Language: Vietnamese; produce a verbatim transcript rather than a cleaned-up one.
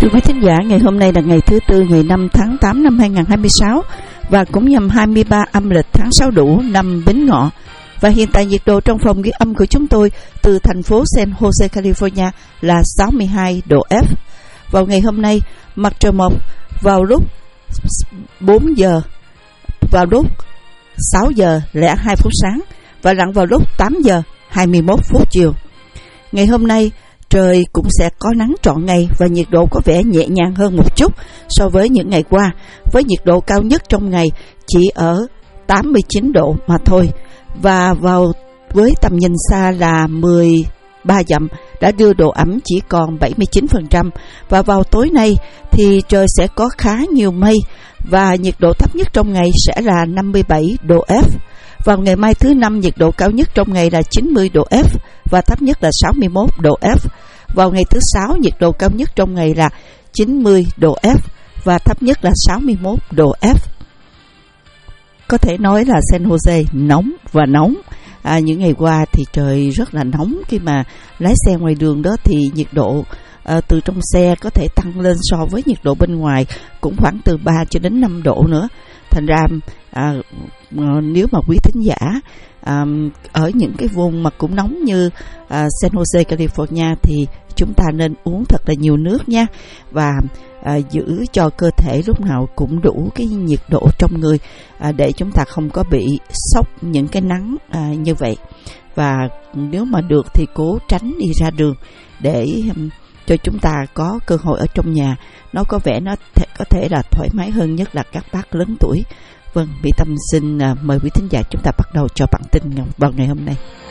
Thưa quý thính giả, ngày hôm nay là ngày thứ Tư, ngày năm tháng tám năm hai nghìn không trăm hai mươi sáu và cũng nhằm hai mươi ba âm lịch tháng sáu Đũ năm Bính Ngọ. Và hiện tại nhiệt độ trong phòng ghi âm của chúng tôi từ thành phố San Jose, California là sáu mươi hai độ F. Vào ngày hôm nay, mặt trời mọc vào lúc bốn giờ, vào lúc sáu giờ lẻ hai phút sáng và lặn vào lúc tám giờ hai mươi mốt phút chiều. Ngày hôm nay trời cũng sẽ có nắng trọn ngày và nhiệt độ có vẻ nhẹ nhàng hơn một chút so với những ngày qua, với nhiệt độ cao nhất trong ngày chỉ ở tám mươi chín độ mà thôi. Và vào với tầm nhìn xa là mười ba dặm đã đưa độ ẩm chỉ còn bảy mươi chín phần trăm. Và vào tối nay thì trời sẽ có khá nhiều mây và nhiệt độ thấp nhất trong ngày sẽ là năm mươi bảy độ F. Vào ngày mai thứ Năm, nhiệt độ cao nhất trong ngày là chín mươi độ F và thấp nhất là sáu mươi mốt độ F. Vào ngày thứ Sáu, nhiệt độ cao nhất trong ngày là chín mươi độ F và thấp nhất là sáu mươi mốt độ F. Có thể nói là San Jose nóng và nóng. À, những ngày qua thì trời rất là nóng. Khi mà lái xe ngoài đường đó thì nhiệt độ à, từ trong xe có thể tăng lên so với nhiệt độ bên ngoài cũng khoảng từ ba cho đến năm độ nữa. Thành ra à, nếu mà quý thính giả à, ở những cái vùng mà cũng nóng như à, San Jose, California thì chúng ta nên uống thật là nhiều nước nha, và à, giữ cho cơ thể lúc nào cũng đủ cái nhiệt độ trong người à, để chúng ta không có bị sốc những cái nắng à, như vậy. Và nếu mà được thì cố tránh đi ra đường để um, cho chúng ta có cơ hội ở trong nhà nó có vẻ nó thể, có thể là thoải mái hơn, nhất là các bác lớn tuổi. Vâng, Mỹ Tâm xin uh, mời quý thính giả chúng ta bắt đầu cho bản tin vào ngày hôm nay.